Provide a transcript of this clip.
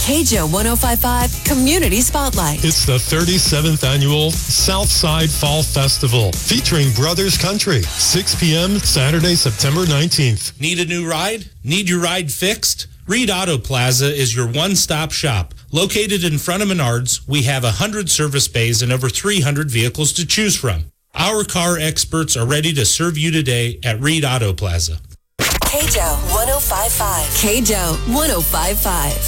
KJO 105.5 Community Spotlight. It's the 37th annual Southside Fall Festival featuring Brothers Country. 6 p.m. Saturday, September 19th. Need a new ride? Need your ride fixed? Reed Auto Plaza is your one-stop shop. Located in front of Menards, we have 100 service bays and over 300 vehicles to choose from. Our car experts are ready to serve you today at Reed Auto Plaza. KJO 105.5. KJO 105.5.